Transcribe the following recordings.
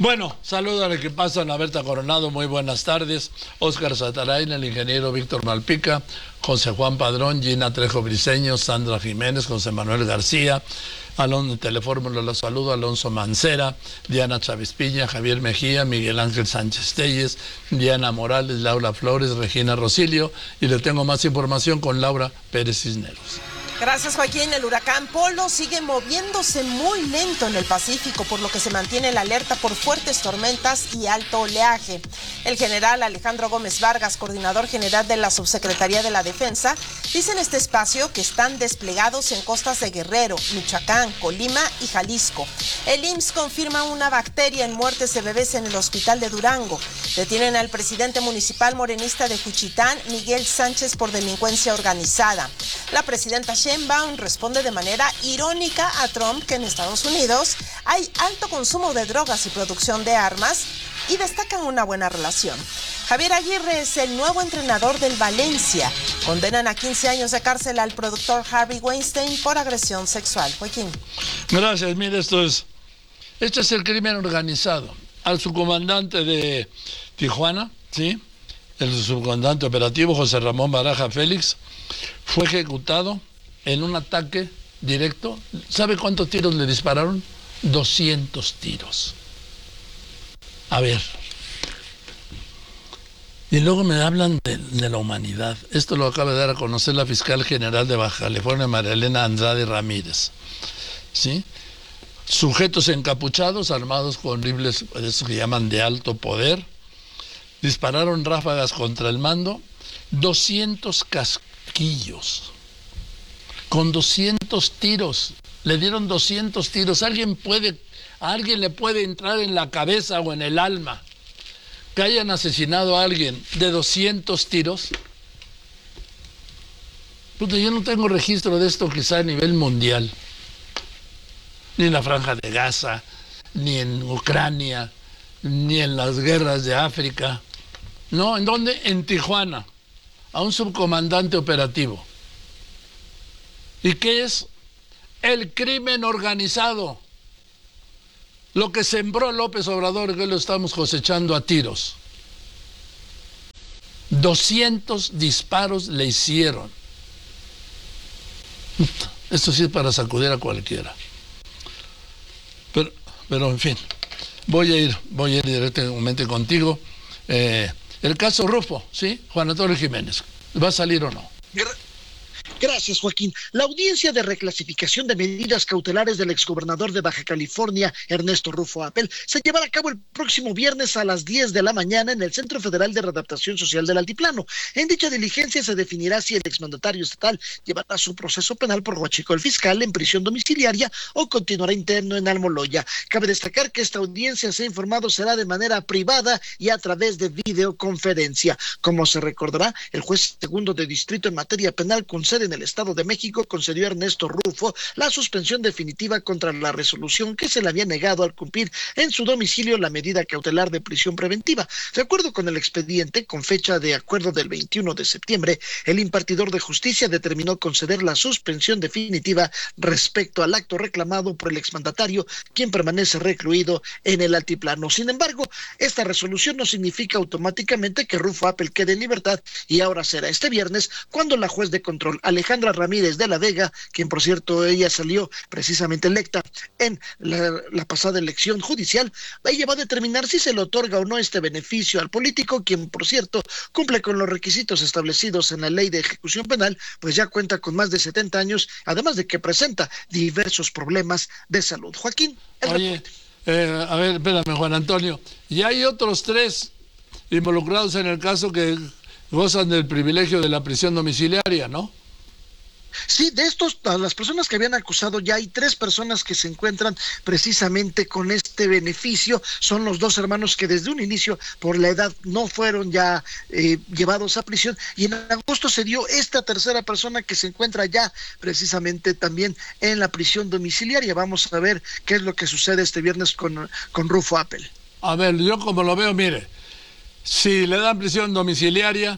Bueno, saludo al equipazo, Ana Berta Coronado, muy buenas tardes. Óscar Satarain, el ingeniero Víctor Malpica, José Juan Padrón, Gina Trejo Briceño, Sandra Jiménez, José Manuel García, Alonso Telefórmula, los saludo, Alonso Mancera, Diana Chávez Piña, Javier Mejía, Miguel Ángel Sánchez Telles, Diana Morales, Laura Flores, Regina Rosilio, y le tengo más información con Laura Pérez Cisneros. Gracias, Joaquín. El huracán Polo sigue moviéndose muy lento en el Pacífico, por lo que se mantiene la alerta por fuertes tormentas y alto oleaje. El general Alejandro Gómez Vargas, coordinador general de la Subsecretaría de la Defensa, dice en este espacio que están desplegados en costas de Guerrero, Michoacán, Colima y Jalisco. El IMSS confirma una bacteria en muertes de bebés en el hospital de Durango. Detienen al presidente municipal morenista de Juchitán, Miguel Sánchez, por delincuencia organizada. La presidenta Sheinbaum responde de manera irónica a Trump que en Estados Unidos hay alto consumo de drogas y producción de armas y destacan una buena relación. Javier Aguirre es el nuevo entrenador del Valencia. Condenan a 15 años de cárcel al productor Harvey Weinstein por agresión sexual. Joaquín. Gracias, mire, este es el crimen organizado. Al subcomandante de Tijuana, ¿sí? El subcomandante operativo José Ramón Baraja Félix fue ejecutado en un ataque directo. ¿Sabe cuántos tiros le dispararon? 200 tiros. A ver. Y luego me hablan de la humanidad. Esto lo acaba de dar a conocer la fiscal general de Baja California, María Elena Andrade Ramírez. ¿Sí? Sujetos encapuchados, armados con rifles, eso que llaman de alto poder, dispararon ráfagas contra el mando, 200 casquillos. Con 200 tiros, le dieron 200 tiros. ¿A alguien le puede entrar en la cabeza o en el alma que hayan asesinado a alguien de 200 tiros? Puta, yo no tengo registro de esto quizá a nivel mundial, ni en la Franja de Gaza, ni en Ucrania, ni en las guerras de África. No, ¿en dónde? En Tijuana, a un subcomandante operativo. ¿Y qué es? El crimen organizado. Lo que sembró López Obrador, que lo estamos cosechando a tiros. 200 disparos le hicieron. Esto sí es para sacudir a cualquiera. Pero en fin, voy a ir directamente contigo. El caso Rufo, ¿sí? Juan Antonio Jiménez, ¿va a salir o no? Gracias, Joaquín. La audiencia de reclasificación de medidas cautelares del exgobernador de Baja California, Ernesto Rufo Appel, se llevará a cabo el próximo viernes a las 10 de la mañana en el Centro Federal de Readaptación Social del Altiplano. En dicha diligencia se definirá si el exmandatario estatal llevará su proceso penal por huachicoleo fiscal en prisión domiciliaria o continuará interno en Almoloya. Cabe destacar que esta audiencia, se ha informado, será de manera privada y a través de videoconferencia. Como se recordará, el juez segundo de distrito en materia penal con sede en el Estado de México concedió a Ernesto Rufo la suspensión definitiva contra la resolución que se le había negado al cumplir en su domicilio la medida cautelar de prisión preventiva. De acuerdo con el expediente, con fecha de acuerdo del 21 de septiembre, el impartidor de justicia determinó conceder la suspensión definitiva respecto al acto reclamado por el exmandatario, quien permanece recluido en el altiplano. Sin embargo, esta resolución no significa automáticamente que Rufo Appel quede en libertad, y ahora será este viernes cuando la juez de control Alejandra Ramírez de la Vega, quien por cierto ella salió precisamente electa en la pasada elección judicial, ella va a determinar si se le otorga o no este beneficio al político, quien por cierto cumple con los requisitos establecidos en la ley de ejecución penal, pues ya cuenta con más de 70 años, además de que presenta diversos problemas de salud. Joaquín, Oye, a ver, espérame, Juan Antonio, y hay otros 3 involucrados en el caso que gozan del privilegio de la prisión domiciliaria, ¿no? Sí, de estos, a las personas que habían acusado, ya hay 3 personas que se encuentran precisamente con este beneficio. Son los 2 hermanos que desde un inicio, por la edad, no fueron ya llevados a prisión. Y en agosto se dio esta tercera persona que se encuentra ya precisamente también en la prisión domiciliaria. Vamos a ver qué es lo que sucede este viernes con Rufo Appel. A ver, yo como lo veo, mire, si le dan prisión domiciliaria,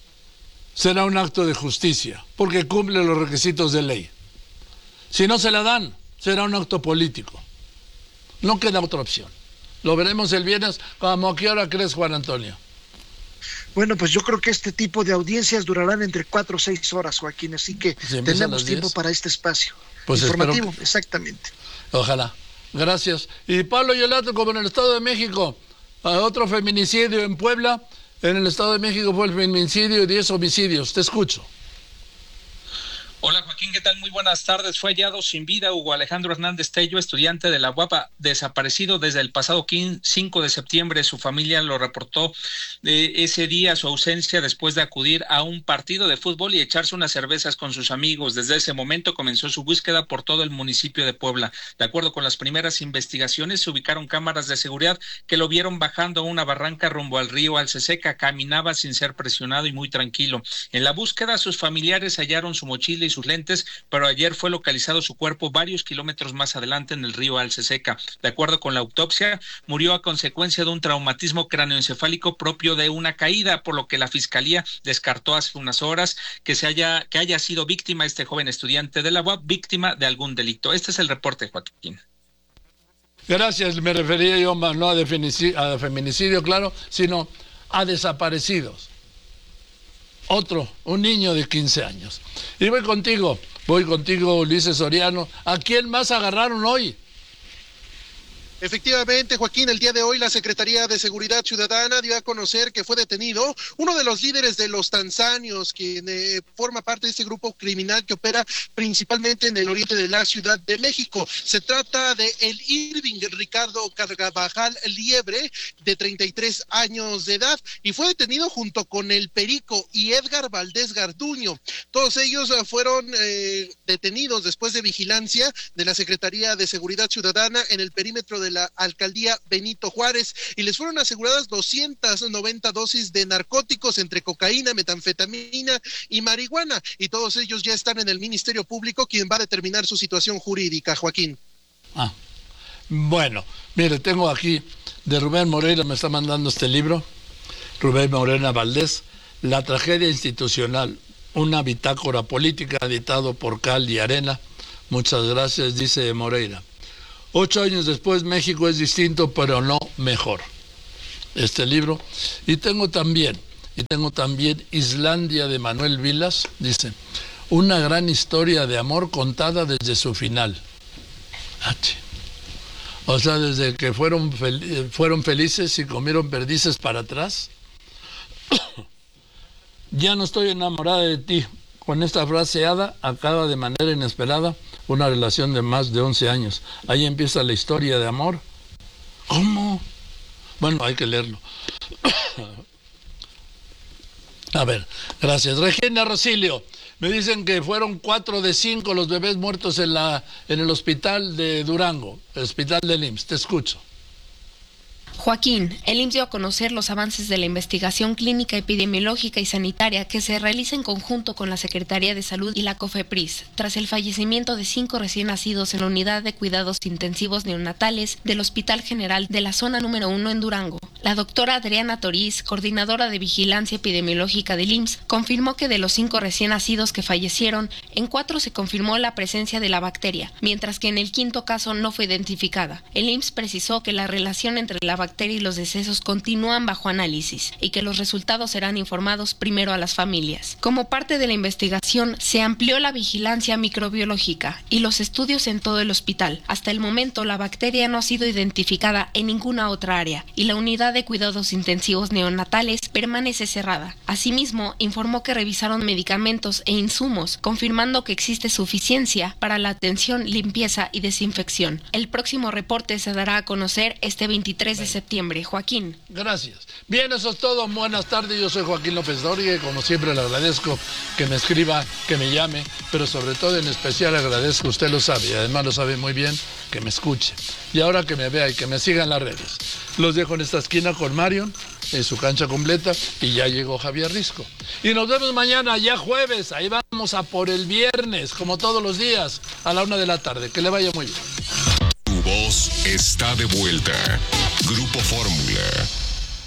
será un acto de justicia, porque cumple los requisitos de ley. Si no se la dan, será un acto político. No queda otra opción. Lo veremos el viernes. ¿Cómo a qué hora crees, Juan Antonio? Bueno, pues yo creo que este tipo de audiencias durarán entre 4 o 6 horas, Joaquín, así que tenemos tiempo para este espacio pues informativo, exactamente. Ojalá. Gracias. Y Pablo Yolato, como en el Estado de México, otro feminicidio en Puebla. En el Estado de México fue el feminicidio y 10 homicidios. Te escucho. Hola Joaquín, ¿qué tal? Muy buenas tardes. Fue hallado sin vida Hugo Alejandro Hernández Tello, estudiante de la UAP, desaparecido desde el pasado 5 de septiembre. Su familia lo reportó ese día, su ausencia, después de acudir a un partido de fútbol y echarse unas cervezas con sus amigos. Desde ese momento comenzó su búsqueda por todo el municipio de Puebla. De acuerdo con las primeras investigaciones, se ubicaron cámaras de seguridad que lo vieron bajando una barranca rumbo al río Alceseca. Caminaba sin ser presionado y muy tranquilo. En la búsqueda, sus familiares hallaron su mochila y sus lentes, pero ayer fue localizado su cuerpo varios kilómetros más adelante en el río Alceseca. De acuerdo con la autopsia, murió a consecuencia de un traumatismo cráneoencefálico propio de una caída, por lo que la Fiscalía descartó hace unas horas que haya sido víctima este joven estudiante de la UAP, víctima de algún delito. Este es el reporte, Joaquín. Gracias, me refería yo más no a feminicidio, claro, sino a desaparecidos. Un niño de 15 años. Y voy contigo, Ulises Soriano. ¿A quién más agarraron hoy? Efectivamente, Joaquín, el día de hoy la Secretaría de Seguridad Ciudadana dio a conocer que fue detenido uno de los líderes de los tanzanios, quien forma parte de este grupo criminal que opera principalmente en el oriente de la Ciudad de México. Se trata de el Irving Ricardo Carvajal Liebre, de 33 años de edad, y fue detenido junto con el Perico y Edgar Valdés Garduño. Todos ellos fueron detenidos después de vigilancia de la Secretaría de Seguridad Ciudadana en el perímetro de la alcaldía Benito Juárez, y les fueron aseguradas 290 dosis de narcóticos entre cocaína, metanfetamina y marihuana, y todos ellos ya están en el Ministerio Público, quien va a determinar su situación jurídica, Joaquín. Bueno, mire, tengo aquí de Rubén Moreira, me está mandando este libro, Rubén Moreira Valdés, La tragedia institucional, una bitácora política, editado por Cal y Arena. Muchas gracias, dice Moreira. 8 años después, México es distinto, pero no mejor. Este libro. Y tengo también Islandia, de Manuel Vilas, dice, una gran historia de amor contada desde su final. O sea, desde que fueron felices y comieron perdices para atrás. Ya no estoy enamorada de ti. Con esta frase, Ada acaba de manera inesperada una relación de más de 11 años. Ahí empieza la historia de amor. ¿Cómo? Bueno, hay que leerlo. A ver, gracias. Regina Rosilio, me dicen que fueron 4 de 5 los bebés muertos en el hospital de Durango, el hospital del IMSS. Te escucho. Joaquín, el IMSS dio a conocer los avances de la investigación clínica, epidemiológica y sanitaria que se realiza en conjunto con la Secretaría de Salud y la COFEPRIS, tras el fallecimiento de 5 recién nacidos en la unidad de cuidados intensivos neonatales del Hospital General de la Zona número 1 en Durango. La doctora Adriana Toriz, coordinadora de vigilancia epidemiológica del IMSS, confirmó que de los 5 recién nacidos que fallecieron, en 4 se confirmó la presencia de la bacteria, mientras que en el 5º caso no fue identificada. El IMSS precisó que la relación entre la bacteria y los decesos continúan bajo análisis y que los resultados serán informados primero a las familias. Como parte de la investigación, se amplió la vigilancia microbiológica y los estudios en todo el hospital. Hasta el momento, la bacteria no ha sido identificada en ninguna otra área y la unidad de cuidados intensivos neonatales permanece cerrada. Asimismo, informó que revisaron medicamentos e insumos, confirmando que existe suficiencia para la atención, limpieza y desinfección. El próximo reporte se dará a conocer este 23 de septiembre. Joaquín. Gracias. Bien, eso es todo. Buenas tardes. Yo soy Joaquín López Dóriga y como siempre le agradezco que me escriba, que me llame, pero sobre todo en especial agradezco, usted lo sabe y además lo sabe muy bien, que me escuche. Y ahora que me vea y que me siga en las redes. Los dejo en esta esquina con Marion, en su cancha completa, y ya llegó Javier Risco. Y nos vemos mañana, ya jueves. Ahí vamos a por el viernes, como todos los días, a la 1 de la tarde. Que le vaya muy bien. Tu voz está de vuelta. Grupo Fórmula.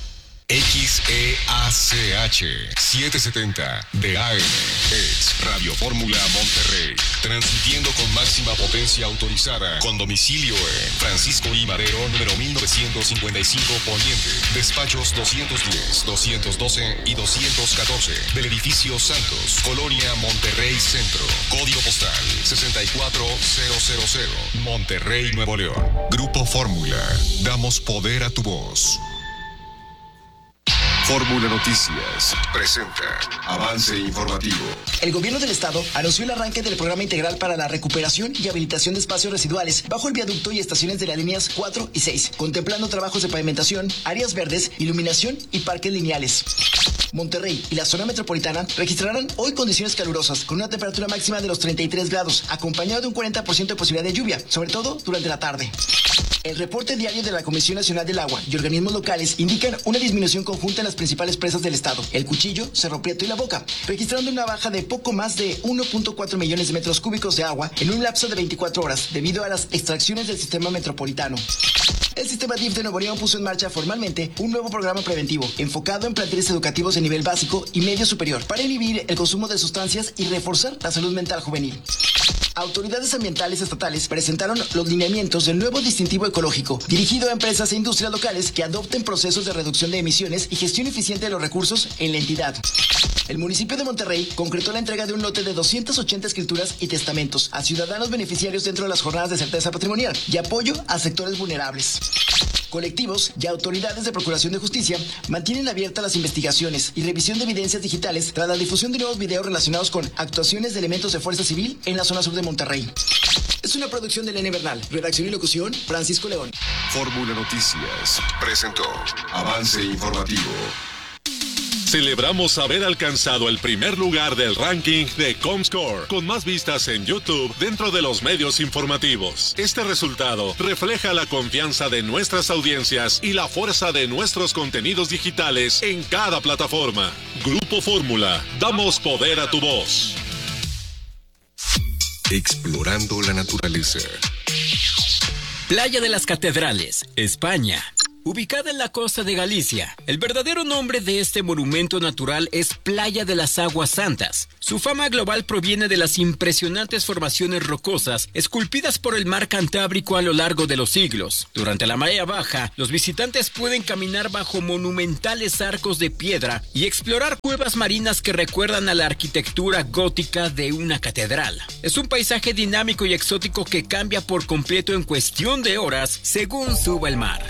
XEACH 770 de AM es Radio Fórmula Monterrey, transmitiendo con máxima potencia autorizada, con domicilio en Francisco I. Madero, número 1955 Poniente, despachos 210, 212 y 214 del edificio Santos, Colonia Monterrey Centro, código postal 64000, Monterrey, Nuevo León. Grupo Fórmula, damos poder a tu voz. Fórmula Noticias presenta avance informativo. El gobierno del estado anunció el arranque del programa integral para la recuperación y habilitación de espacios residuales bajo el viaducto y estaciones de las líneas 4 y 6, contemplando trabajos de pavimentación, áreas verdes, iluminación y parques lineales. Monterrey y la zona metropolitana registrarán hoy condiciones calurosas con una temperatura máxima de los 33 grados, acompañado de un 40% de posibilidad de lluvia, sobre todo durante la tarde. El reporte diario de la Comisión Nacional del Agua y organismos locales indican una disminución conjunta en las principales presas del estado, El Cuchillo, Cerro Prieto y La Boca, registrando una baja de poco más de 1.4 millones de metros cúbicos de agua en un lapso de 24 horas debido a las extracciones del sistema metropolitano. El sistema DIF de Nuevo León puso en marcha formalmente un nuevo programa preventivo enfocado en planteles educativos de nivel básico y medio superior para inhibir el consumo de sustancias y reforzar la salud mental juvenil. Autoridades ambientales estatales presentaron los lineamientos del nuevo distintivo ecológico, dirigido a empresas e industrias locales que adopten procesos de reducción de emisiones y gestión eficiente de los recursos en la entidad. El municipio de Monterrey concretó la entrega de un lote de 280 escrituras y testamentos a ciudadanos beneficiarios dentro de las jornadas de certeza patrimonial y apoyo a sectores vulnerables. Colectivos y autoridades de Procuración de Justicia mantienen abiertas las investigaciones y revisión de evidencias digitales tras la difusión de nuevos videos relacionados con actuaciones de elementos de Fuerza Civil en la zona sur de Monterrey. Es una producción de Elena Bernal. Redacción y locución, Francisco León. Fórmula Noticias presentó avance informativo. Celebramos haber alcanzado el primer lugar del ranking de Comscore, con más vistas en YouTube dentro de los medios informativos. Este resultado refleja la confianza de nuestras audiencias y la fuerza de nuestros contenidos digitales en cada plataforma. Grupo Fórmula, damos poder a tu voz. Explorando la naturaleza. Playa de las Catedrales, España. Ubicada en la costa de Galicia, el verdadero nombre de este monumento natural es Playa de las Aguas Santas. Su fama global proviene de las impresionantes formaciones rocosas esculpidas por el mar Cantábrico a lo largo de los siglos. Durante la marea baja, los visitantes pueden caminar bajo monumentales arcos de piedra y explorar cuevas marinas que recuerdan a la arquitectura gótica de una catedral. Es un paisaje dinámico y exótico que cambia por completo en cuestión de horas según suba el mar.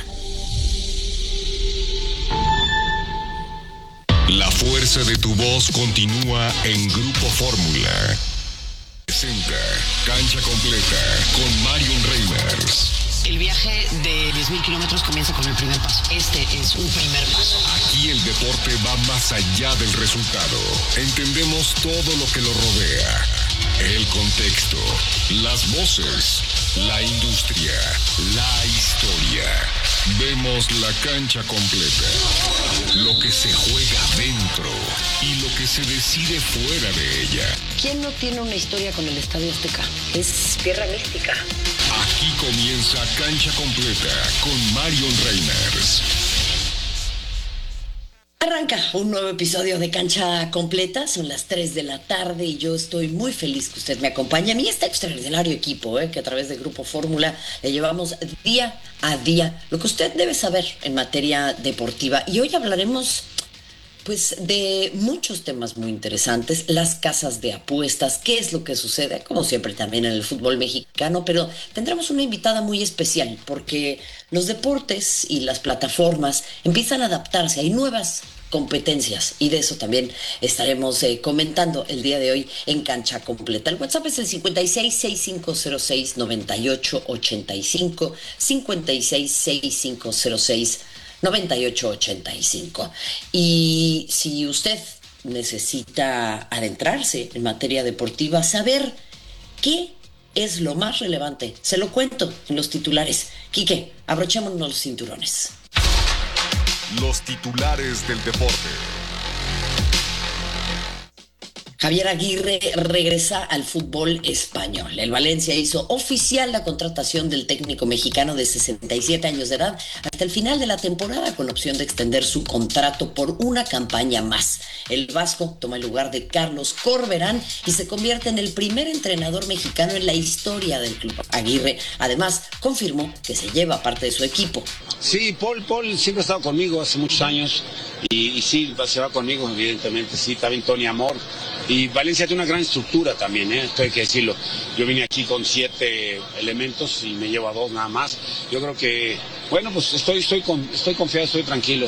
La fuerza de tu voz continúa en Grupo Fórmula. Presenta Cancha Completa con Marion Reimers. El viaje de 10,000 kilómetros comienza con el primer paso. Este es un primer paso. Aquí el deporte va más allá del resultado. Entendemos todo lo que lo rodea. El contexto, las voces, la industria, la historia. Vemos la cancha completa. Lo que se juega dentro y lo que se decide fuera de ella. ¿Quién no tiene una historia con el Estadio Azteca? Es tierra mística. Aquí comienza Cancha Completa con Marion Reimers. Arranca un nuevo episodio de Cancha Completa, son las 3 de la tarde y yo estoy muy feliz que usted me acompañe. A mí este extraordinario equipo que a través de Grupo Fórmula le llevamos día a día lo que usted debe saber en materia deportiva. Y hoy hablaremos pues de muchos temas muy interesantes, las casas de apuestas, qué es lo que sucede, como siempre también en el fútbol mexicano, pero tendremos una invitada muy especial porque los deportes y las plataformas empiezan a adaptarse, hay nuevas competencias y de eso también estaremos comentando el día de hoy en Cancha Completa. El WhatsApp es el 5665069885, 5665069885. Y si usted necesita adentrarse en materia deportiva, saber qué es lo más relevante, se lo cuento en los titulares. Quique, abrochémonos los cinturones. Los titulares del deporte. Javier Aguirre regresa al fútbol español. El Valencia hizo oficial la contratación del técnico mexicano de 67 años de edad hasta el final de la temporada, con opción de extender su contrato por una campaña más. El vasco toma el lugar de Carlos Corberán y se convierte en el primer entrenador mexicano en la historia del club. Aguirre además confirmó que se lleva parte de su equipo. Sí, Paul siempre ha estado conmigo hace muchos años y sí, se va conmigo, evidentemente, sí, también Tony Amor. Y Valencia tiene una gran estructura también, esto hay que decirlo. Yo vine aquí con 7 elementos y me llevo a 2 nada más. Yo creo que, bueno, pues estoy confiado, estoy tranquilo.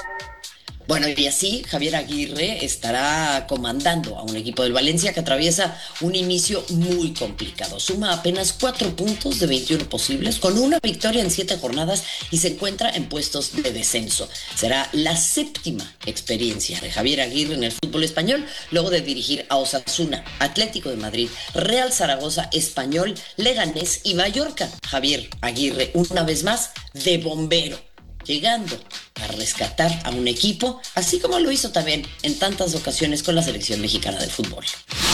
Bueno, y así Javier Aguirre estará comandando a un equipo del Valencia que atraviesa un inicio muy complicado. Suma apenas 4 puntos de 21 posibles, con una victoria en 7 jornadas y se encuentra en puestos de descenso. Será la 7ª experiencia de Javier Aguirre en el fútbol español, luego de dirigir a Osasuna, Atlético de Madrid, Real Zaragoza, Español, Leganés y Mallorca. Javier Aguirre, una vez más, de bombero, llegando a rescatar a un equipo, así como lo hizo también en tantas ocasiones con la selección mexicana de fútbol.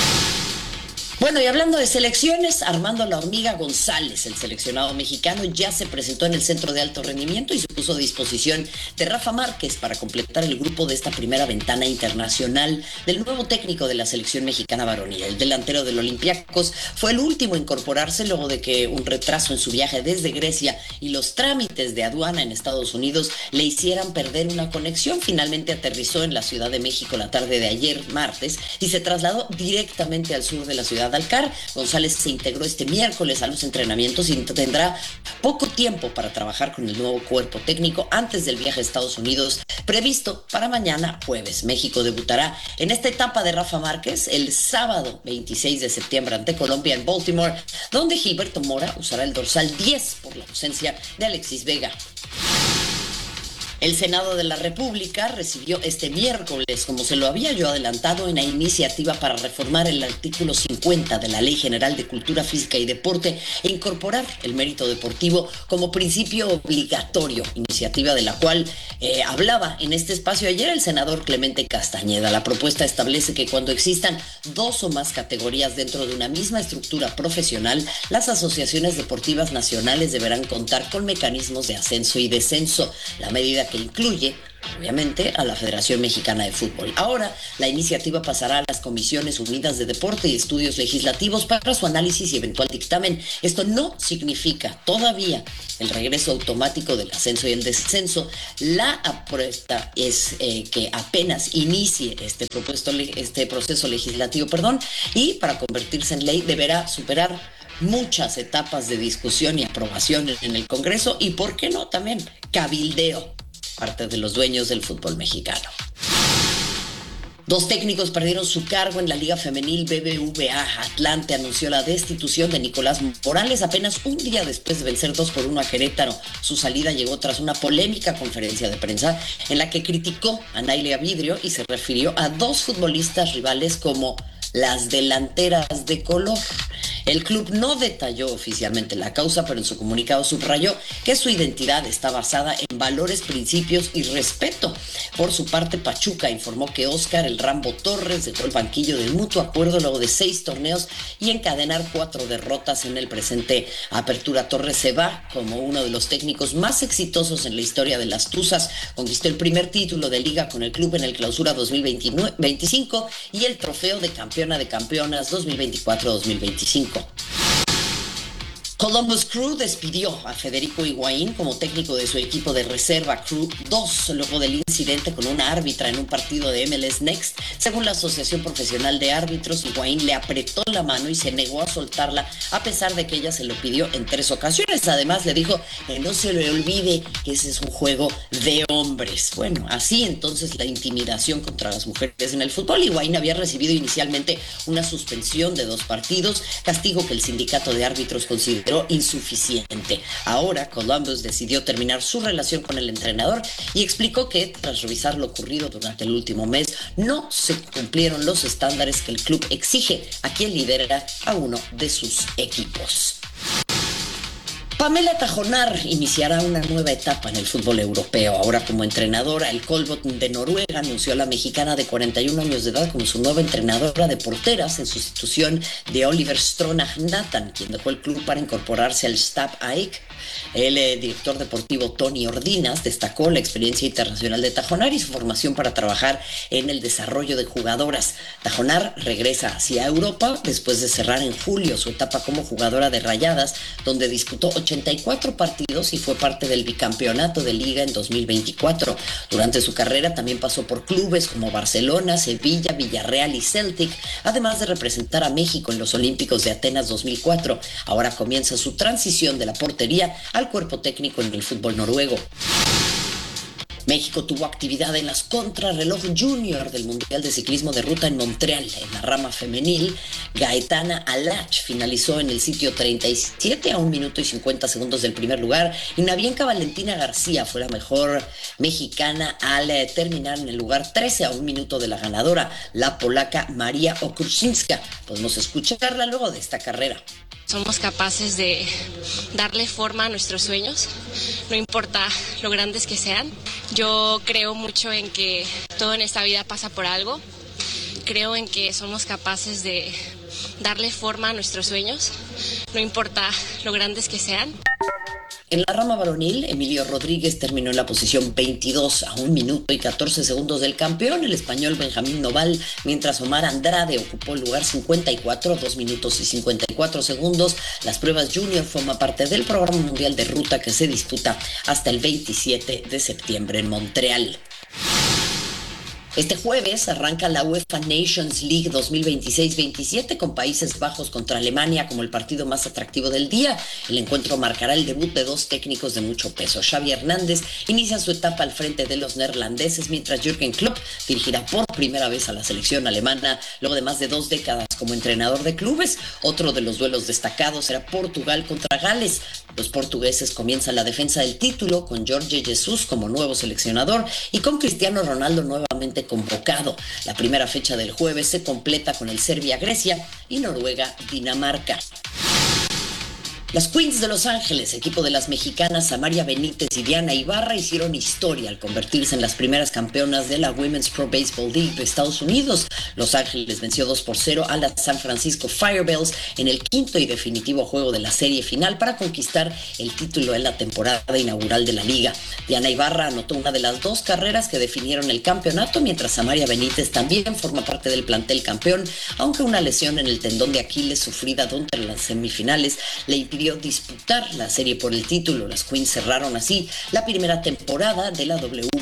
Bueno, y hablando de selecciones, Armando La Hormiga González, el seleccionado mexicano, ya se presentó en el centro de alto rendimiento y se puso a disposición de Rafa Márquez para completar el grupo de esta primera ventana internacional del nuevo técnico de la selección mexicana varonil. El delantero del Olympiacos fue el último a incorporarse luego de que un retraso en su viaje desde Grecia y los trámites de aduana en Estados Unidos le hicieran perder una conexión. Finalmente aterrizó en la Ciudad de México la tarde de ayer, martes, y se trasladó directamente al sur de la ciudad Alcar. González se integró este miércoles a los entrenamientos y tendrá poco tiempo para trabajar con el nuevo cuerpo técnico antes del viaje a Estados Unidos previsto para mañana jueves. México debutará en esta etapa de Rafa Márquez el sábado 26 de septiembre ante Colombia en Baltimore, donde Gilberto Mora usará el dorsal 10 por la ausencia de Alexis Vega. El Senado de la República recibió este miércoles, como se lo había yo adelantado, una iniciativa para reformar el artículo 50 de la Ley General de Cultura Física y Deporte e incorporar el mérito deportivo como principio obligatorio, iniciativa de la cual hablaba en este espacio ayer el senador Clemente Castañeda. La propuesta establece que cuando existan 2 o más categorías dentro de una misma estructura profesional, las asociaciones deportivas nacionales deberán contar con mecanismos de ascenso y descenso. La medida que incluye, obviamente, a la Federación Mexicana de Fútbol. Ahora, la iniciativa pasará a las Comisiones Unidas de Deporte y Estudios Legislativos para su análisis y eventual dictamen. Esto no significa todavía el regreso automático del ascenso y el descenso. La apuesta es que apenas inicie este proceso legislativo, y para convertirse en ley deberá superar muchas etapas de discusión y aprobación en el Congreso y, ¿por qué no?, también cabildeo parte de los dueños del fútbol mexicano. 2 técnicos perdieron su cargo en la Liga Femenil BBVA. Atlante anunció la destitución de Nicolás Morales apenas un día después de vencer 2-1 a Querétaro. Su salida llegó tras una polémica conferencia de prensa en la que criticó a Nailia Vidrio y se refirió a 2 futbolistas rivales como las delanteras de color. El club no detalló oficialmente la causa, pero en su comunicado subrayó que su identidad está basada en valores, principios y respeto. Por su parte, Pachuca informó que Óscar El Rambo Torres dejó el banquillo del mutuo acuerdo luego de 6 torneos y encadenar 4 derrotas en el presente apertura. Torres se va como uno de los técnicos más exitosos en la historia de las Tuzas. Conquistó el primer título de liga con el club en el Clausura 2025 y el trofeo de campeona de campeonas 2024-2025. Columbus Crew despidió a Federico Higuaín como técnico de su equipo de reserva Crew 2 luego del incidente con una árbitra en un partido de MLS Next. Según la Asociación Profesional de Árbitros, Higuaín le apretó la mano y se negó a soltarla a pesar de que ella se lo pidió en 3 ocasiones. Además le dijo que no se le olvide que ese es un juego de hombres. Bueno, así entonces la intimidación contra las mujeres en el fútbol. Higuaín había recibido inicialmente una suspensión de 2 partidos, castigo que el sindicato de árbitros consideró insuficiente. Ahora Columbus decidió terminar su relación con el entrenador y explicó que tras revisar lo ocurrido durante el último mes no se cumplieron los estándares que el club exige a quien lidera a uno de sus equipos. Pamela Tajonar iniciará una nueva etapa en el fútbol europeo. Ahora como entrenadora, el Kolbotn de Noruega anunció a la mexicana de 41 años de edad como su nueva entrenadora de porteras en sustitución de Oliver Stronach-Nathan, quien dejó el club para incorporarse al Stab AEK. El director deportivo Tony Ordinas destacó la experiencia internacional de Tajonar y su formación para trabajar en el desarrollo de jugadoras. Tajonar regresa hacia Europa después de cerrar en julio su etapa como jugadora de Rayadas, donde disputó 84 partidos y fue parte del bicampeonato de Liga en 2024. Durante su carrera también pasó por clubes como Barcelona, Sevilla, Villarreal y Celtic, además de representar a México en los Olímpicos de Atenas 2004. Ahora comienza su transición de la portería al cuerpo técnico en el fútbol noruego. México tuvo actividad en las contrarreloj junior del Mundial de Ciclismo de Ruta en Montreal. En la rama femenil, Gaetana Alach finalizó en el sitio 37 a 1 minuto y 50 segundos del primer lugar, y Navienka Valentina García fue la mejor mexicana al terminar en el lugar 13 a 1 minuto de la ganadora, la polaca María Okruszinska. Podemos escucharla luego de esta carrera. Somos capaces de darle forma a nuestros sueños, no importa lo grandes que sean. Yo creo mucho en que todo en esta vida pasa por algo. Creo en que somos capaces de darle forma a nuestros sueños, no importa lo grandes que sean. En la rama varonil, Emilio Rodríguez terminó en la posición 22 a 1 minuto y 14 segundos del campeón, el español Benjamín Noval, mientras Omar Andrade ocupó el lugar 54, 2 minutos y 54 segundos. Las pruebas junior forman parte del programa mundial de ruta que se disputa hasta el 27 de septiembre en Montreal. Este jueves arranca la UEFA Nations League 2026-27 con Países Bajos contra Alemania como el partido más atractivo del día. El encuentro marcará el debut de dos técnicos de mucho peso. Xavi Hernández inicia su etapa al frente de los neerlandeses, mientras Jürgen Klopp dirigirá por primera vez a la selección alemana luego de más de 2 décadas como entrenador de clubes. Otro de los duelos destacados será Portugal contra Gales. Los portugueses comienzan la defensa del título con Jorge Jesus como nuevo seleccionador y con Cristiano Ronaldo nuevamente convocado. La primera fecha del jueves se completa con el Serbia-Grecia y Noruega-Dinamarca. Las Queens de Los Ángeles, equipo de las mexicanas Samaria Benítez y Diana Ibarra, hicieron historia al convertirse en las primeras campeonas de la Women's Pro Baseball League de Estados Unidos. Los Ángeles venció 2-0 a las San Francisco Firebells en el quinto y definitivo juego de la serie final para conquistar el título en la temporada inaugural de la liga. Diana Ibarra anotó una de las 2 carreras que definieron el campeonato, mientras Samaria Benítez también forma parte del plantel campeón, aunque una lesión en el tendón de Aquiles sufrida durante las semifinales le impidió disputar la serie por el título. Las Queens cerraron así la primera temporada de la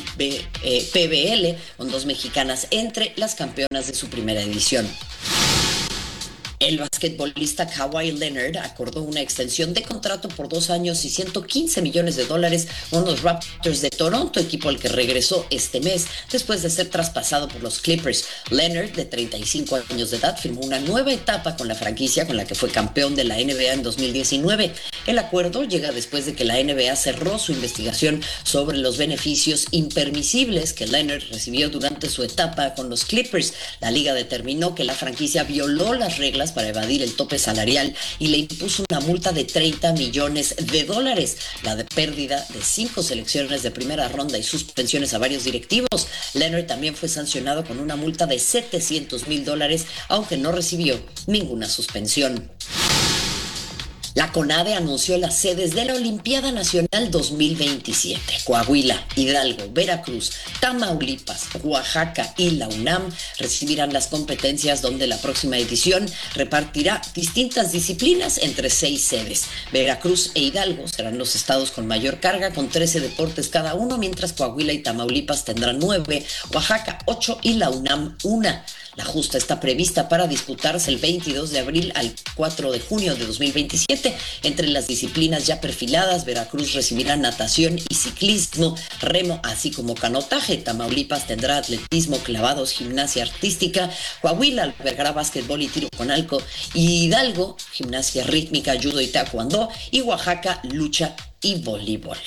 PBL con 2 mexicanas entre las campeonas de su primera edición. El basquetbolista Kawhi Leonard acordó una extensión de contrato por 2 años y $115 millones con los Raptors de Toronto, equipo al que regresó este mes después de ser traspasado por los Clippers. Leonard, de 35 años de edad, firmó una nueva etapa con la franquicia con la que fue campeón de la NBA en 2019. El acuerdo llega después de que la NBA cerró su investigación sobre los beneficios impermisibles que Leonard recibió durante su etapa con los Clippers. La liga determinó que la franquicia violó las reglas para evadir el tope salarial y le impuso una multa de $30 millones, la de pérdida de 5 selecciones de primera ronda y suspensiones a varios directivos. Leonard también fue sancionado con una multa de $700,000, aunque no recibió ninguna suspensión. La CONADE anunció las sedes de la Olimpiada Nacional 2027. Coahuila, Hidalgo, Veracruz, Tamaulipas, Oaxaca y la UNAM recibirán las competencias, donde la próxima edición repartirá distintas disciplinas entre 6 sedes. Veracruz e Hidalgo serán los estados con mayor carga, con 13 deportes cada uno, mientras Coahuila y Tamaulipas tendrán 9, Oaxaca 8 y la UNAM 1. La justa está prevista para disputarse el 22 de abril al 4 de junio de 2027. Entre las disciplinas ya perfiladas, Veracruz recibirá natación y ciclismo, remo, así como canotaje. Tamaulipas tendrá atletismo, clavados, gimnasia artística. Coahuila albergará básquetbol y tiro con arco. Y Hidalgo, gimnasia rítmica, judo y taekwondo. Y Oaxaca, lucha y voleibol.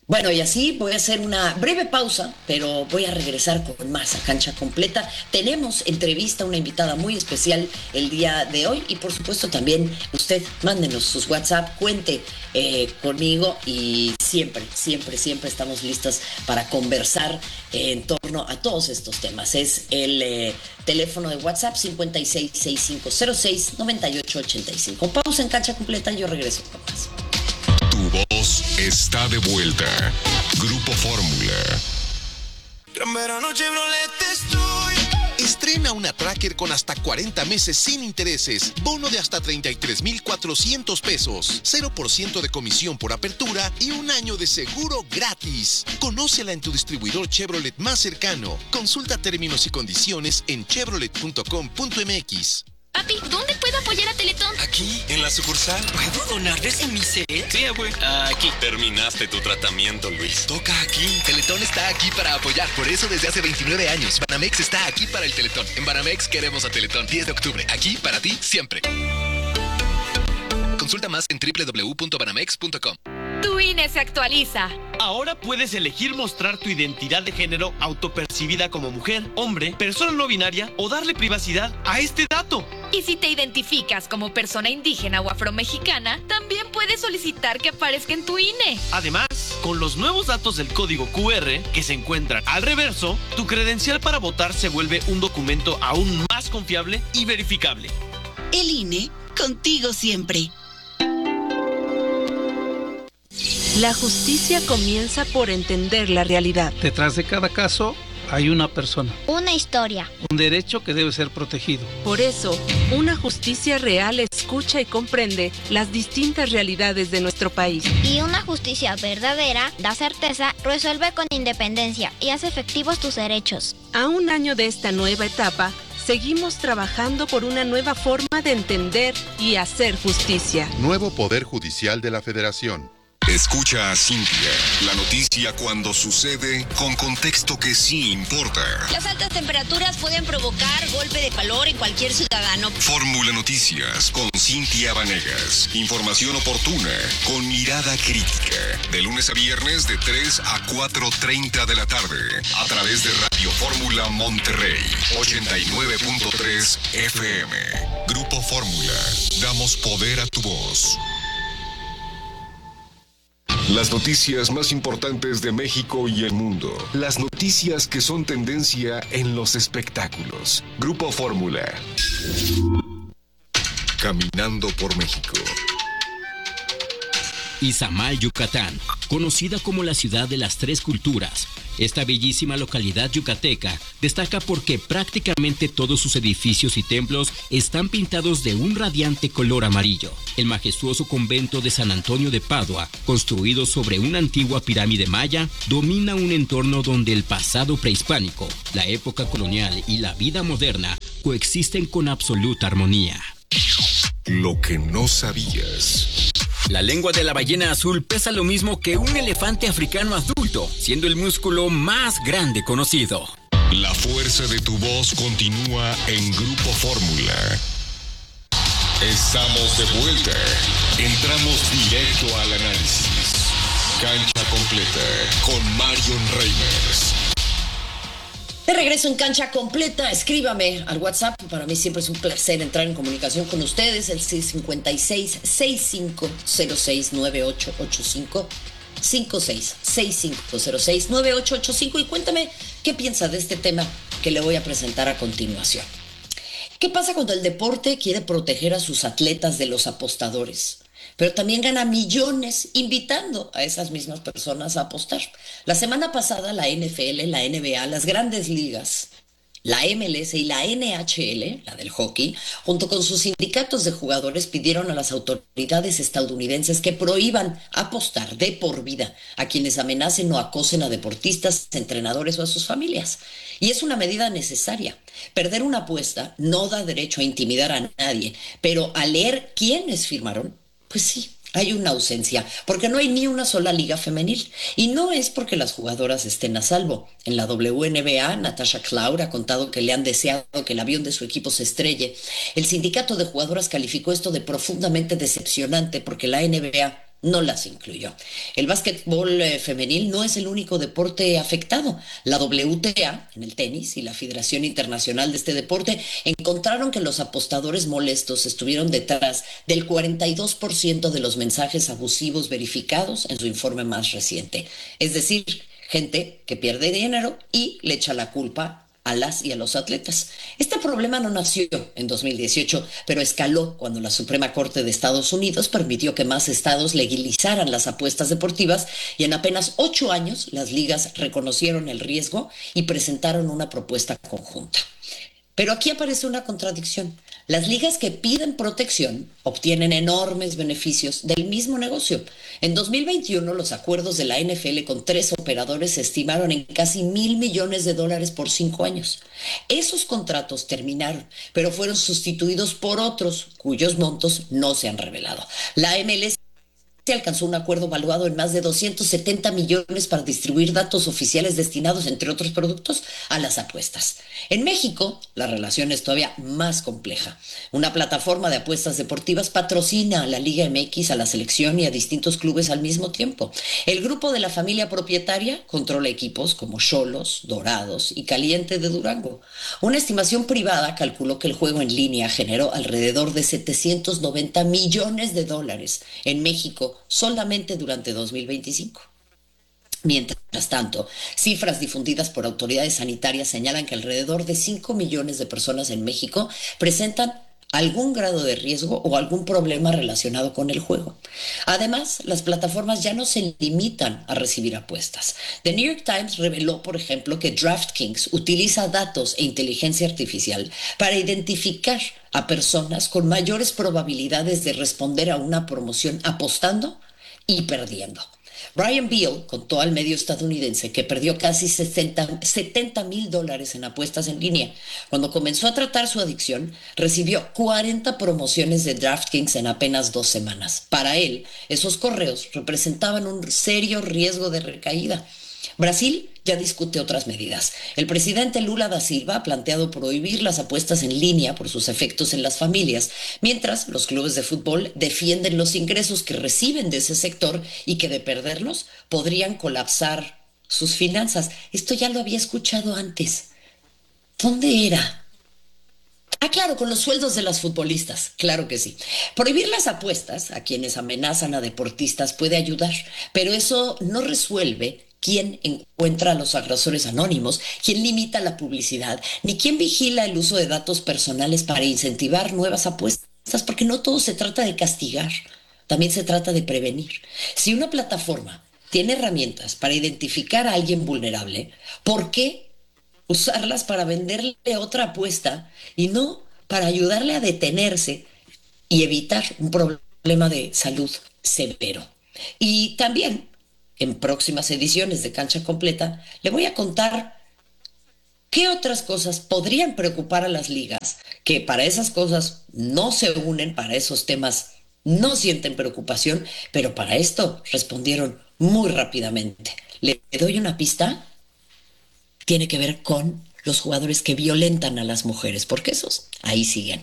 Bueno, y así voy a hacer una breve pausa, pero voy a regresar con más a Cancha Completa. Tenemos entrevista, una invitada muy especial el día de hoy y por supuesto también usted mándenos sus WhatsApp, cuente conmigo y siempre estamos listas para conversar en torno a todos estos temas. Es el teléfono de WhatsApp 5665069885. Pausa en Cancha Completa y yo regreso con más. Tu voz está de vuelta. Grupo Fórmula. Gran verano Chevrolet estoy. Estrena una Tracker con hasta 40 meses sin intereses, bono de hasta 33,400 pesos, 0% de comisión por apertura y un año de seguro gratis. Conócela en tu distribuidor Chevrolet más cercano. Consulta términos y condiciones en chevrolet.com.mx. Papi, ¿dónde puedo apoyar a Teletón? Aquí, en la sucursal. ¿Puedo donar desde mi cel? Sí, abue. Aquí. Terminaste tu tratamiento, Luis. Toca aquí. Teletón está aquí para apoyar. Por eso desde hace 29 años, Banamex está aquí para el Teletón. En Banamex queremos a Teletón. 10 de octubre. Aquí para ti, siempre. Consulta más en www.banamex.com. Tu INE se actualiza. Ahora puedes elegir mostrar tu identidad de género autopercibida como mujer, hombre, persona no binaria o darle privacidad a este dato. Y si te identificas como persona indígena o afromexicana, también puedes solicitar que aparezca en tu INE. Además, con los nuevos datos del código QR que se encuentran al reverso, tu credencial para votar se vuelve un documento aún más confiable y verificable. El INE, contigo siempre. La justicia comienza por entender la realidad. Detrás de cada caso hay una persona. Una historia. Un derecho que debe ser protegido. Por eso, una justicia real escucha y comprende las distintas realidades de nuestro país. Y una justicia verdadera da certeza, resuelve con independencia y hace efectivos tus derechos. A un año de esta nueva etapa, seguimos trabajando por una nueva forma de entender y hacer justicia. Nuevo Poder Judicial de la Federación. Escucha a Cintia, la noticia cuando sucede con contexto que sí importa. Las altas temperaturas pueden provocar golpe de calor en cualquier ciudadano. Fórmula Noticias con Cintia Vanegas. Información oportuna con mirada crítica. De lunes a viernes de 3 a 4:30 de la tarde. A través de Radio Fórmula Monterrey 89.3 FM. Grupo Fórmula. Damos poder a tu voz. Las noticias más importantes de México y el mundo. Las noticias que son tendencia en los espectáculos. Grupo Fórmula. Caminando por México. Izamal, Yucatán, conocida como la ciudad de las tres culturas. Esta bellísima localidad yucateca destaca porque prácticamente todos sus edificios y templos están pintados de un radiante color amarillo. El majestuoso convento de San Antonio de Padua, construido sobre una antigua pirámide maya, domina un entorno donde el pasado prehispánico, la época colonial y la vida moderna coexisten con absoluta armonía. Lo que no sabías. La lengua de la ballena azul pesa lo mismo que un elefante africano adulto, siendo el músculo más grande conocido. La fuerza de tu voz continúa en Grupo Fórmula. Estamos de vuelta. Entramos directo al análisis. Cancha completa con Marion Reimers. De regreso en Cancha Completa, escríbame al WhatsApp. Para mí siempre es un placer entrar en comunicación con ustedes. El 56-6506-9885. 56-6506-9885. Y cuéntame qué piensa de este tema que le voy a presentar a continuación. ¿Qué pasa cuando el deporte quiere proteger a sus atletas de los apostadores? Pero también gana millones invitando a esas mismas personas a apostar. La semana pasada la NFL, la NBA, las grandes ligas, la MLS y la NHL, la del hockey, junto con sus sindicatos de jugadores, pidieron a las autoridades estadounidenses que prohíban apostar de por vida a quienes amenacen o acosen a deportistas, entrenadores o a sus familias. Y es una medida necesaria. Perder una apuesta no da derecho a intimidar a nadie, pero al leer quiénes firmaron, pues sí, hay una ausencia, porque no hay ni una sola liga femenil. Y no es porque las jugadoras estén a salvo. En la WNBA, Natasha Cloud ha contado que le han deseado que el avión de su equipo se estrelle. El sindicato de jugadoras calificó esto de profundamente decepcionante porque la NBA no las incluyó. El básquetbol femenil no es el único deporte afectado. La WTA en el tenis y la Federación Internacional de este deporte encontraron que los apostadores molestos estuvieron detrás del 42% de los mensajes abusivos verificados en su informe más reciente. Es decir, gente que pierde dinero y le echa la culpa a las y a los atletas. Este problema no nació en 2018, pero escaló cuando la Suprema Corte de Estados Unidos permitió que más estados legalizaran las apuestas deportivas y en apenas 8 años las ligas reconocieron el riesgo y presentaron una propuesta conjunta. Pero aquí aparece una contradicción. Las ligas que piden protección obtienen enormes beneficios del mismo negocio. En 2021, los acuerdos de la NFL con 3 operadores se estimaron en casi $1,000 millones por 5 años. Esos contratos terminaron, pero fueron sustituidos por otros cuyos montos no se han revelado. La MLS alcanzó un acuerdo valuado en más de 270 millones para distribuir datos oficiales destinados, entre otros productos, a las apuestas. En México, la relación es todavía más compleja. Una plataforma de apuestas deportivas patrocina a la Liga MX, a la selección y a distintos clubes al mismo tiempo. El grupo de la familia propietaria controla equipos como Xolos, Dorados y Caliente de Durango. Una estimación privada calculó que el juego en línea generó alrededor de $790 millones en México solamente durante 2025. Mientras tanto, cifras difundidas por autoridades sanitarias señalan que alrededor de 5 millones de personas en México presentan algún grado de riesgo o algún problema relacionado con el juego. Además, las plataformas ya no se limitan a recibir apuestas. The New York Times reveló, por ejemplo, que DraftKings utiliza datos e inteligencia artificial para identificar a personas con mayores probabilidades de responder a una promoción apostando y perdiendo. Brian Beal contó al medio estadounidense que perdió casi $70,000 en apuestas en línea. Cuando comenzó a tratar su adicción, recibió 40 promociones de DraftKings en apenas 2 semanas. Para él, esos correos representaban un serio riesgo de recaída. Brasil ya discute otras medidas. El presidente Lula da Silva ha planteado prohibir las apuestas en línea por sus efectos en las familias, mientras los clubes de fútbol defienden los ingresos que reciben de ese sector y que de perderlos podrían colapsar sus finanzas. Esto ya lo había escuchado antes. ¿Dónde era? Ah, claro, con los sueldos de las futbolistas, claro que sí. Prohibir las apuestas a quienes amenazan a deportistas puede ayudar, pero eso no resuelve quién encuentra a los agresores anónimos, quién limita la publicidad, ni quién vigila el uso de datos personales para incentivar nuevas apuestas, porque no todo se trata de castigar, también se trata de prevenir. Si una plataforma tiene herramientas para identificar a alguien vulnerable, ¿por qué usarlas para venderle otra apuesta y no para ayudarle a detenerse y evitar un problema de salud severo? Y también, en próximas ediciones de Cancha Completa, le voy a contar qué otras cosas podrían preocupar a las ligas, que para esas cosas no se unen, para esos temas no sienten preocupación, pero para esto respondieron muy rápidamente. ¿Le doy una pista? Tiene que ver con los jugadores que violentan a las mujeres, porque esos ahí siguen.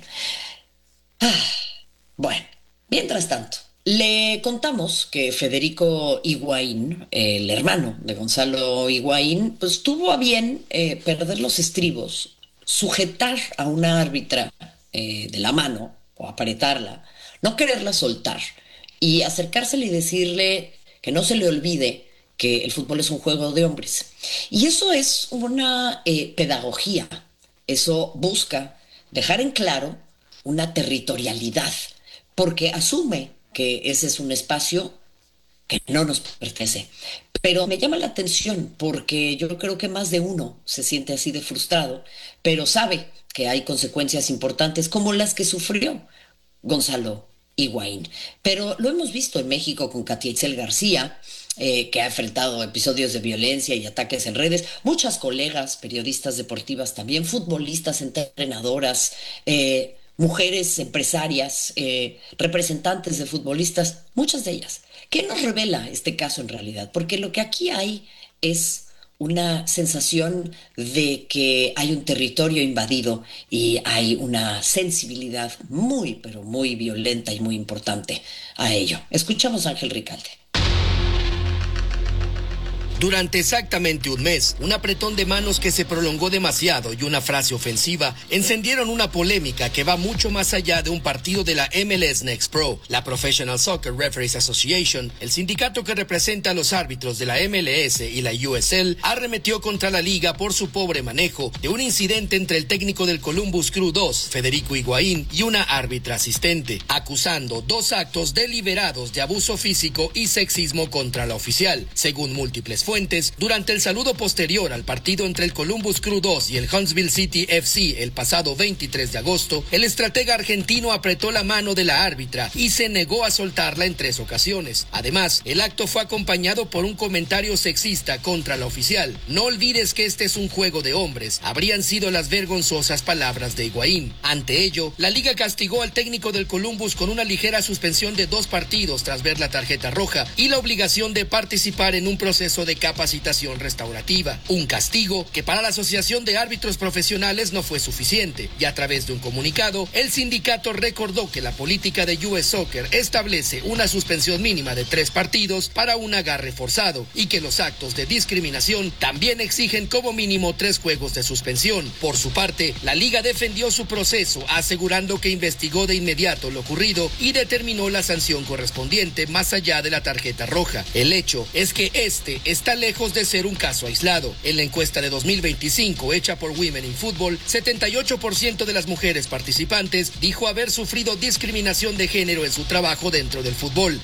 Bueno, mientras tanto, le contamos que Federico Higuaín, el hermano de Gonzalo Higuaín, pues tuvo a bien perder los estribos, sujetar a una árbitra de la mano o apretarla, no quererla soltar y acercársele y decirle que no se le olvide que el fútbol es un juego de hombres. Y eso es una pedagogía, eso busca dejar en claro una territorialidad, porque asume que ese es un espacio que no nos pertenece. Pero me llama la atención porque yo creo que más de uno se siente así de frustrado, pero sabe que hay consecuencias importantes como las que sufrió Gonzalo Higuaín. Pero lo hemos visto en México con Katia Itzel García, que ha enfrentado episodios de violencia y ataques en redes. Muchas colegas, periodistas deportivas también, futbolistas, entrenadoras, mujeres empresarias, representantes de futbolistas, muchas de ellas. ¿Qué nos revela este caso en realidad? Porque lo que aquí hay es una sensación de que hay un territorio invadido y hay una sensibilidad muy, pero muy violenta y muy importante a ello. Escuchamos a Ángel Ricalde. Durante exactamente un mes, un apretón de manos que se prolongó demasiado y una frase ofensiva encendieron una polémica que va mucho más allá de un partido de la MLS Next Pro. La Professional Soccer Referees Association, el sindicato que representa a los árbitros de la MLS y la USL, arremetió contra la liga por su pobre manejo de un incidente entre el técnico del Columbus Crew 2, Federico Higuaín, y una árbitra asistente, acusando 2 actos deliberados de abuso físico y sexismo contra la oficial, según múltiples fuentes. Durante el saludo posterior al partido entre el Columbus Crew 2 y el Huntsville City FC el pasado 23 de agosto, el estratega argentino apretó la mano de la árbitra y se negó a soltarla en 3 ocasiones. Además, el acto fue acompañado por un comentario sexista contra la oficial. No olvides que este es un juego de hombres, habrían sido las vergonzosas palabras de Higuaín. Ante ello, la liga castigó al técnico del Columbus con una ligera suspensión de 2 partidos tras ver la tarjeta roja y la obligación de participar en un proceso de capacitación restaurativa, un castigo que para la Asociación de Árbitros Profesionales no fue suficiente, y a través de un comunicado, el sindicato recordó que la política de US Soccer establece una suspensión mínima de 3 partidos para un agarre forzado, y que los actos de discriminación también exigen como mínimo 3 juegos de suspensión. Por su parte, la liga defendió su proceso, asegurando que investigó de inmediato lo ocurrido y determinó la sanción correspondiente más allá de la tarjeta roja. El hecho es que este está lejos de ser un caso aislado. En la encuesta de 2025 hecha por Women in Football, 78% de las mujeres participantes dijo haber sufrido discriminación de género en su trabajo dentro del fútbol.